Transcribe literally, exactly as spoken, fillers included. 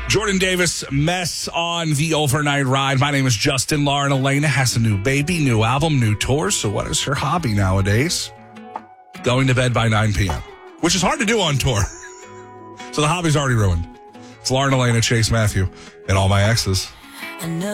Jordan Davis, Mess on the Overnight Ride. My name is Justin. Lauren Elena has a new baby, new album, new tour. So what is her hobby nowadays? Going to bed by nine p.m., which is hard to do on tour. So the hobby's already ruined. It's Lauren Elena, Chase Matthew, and all my exes.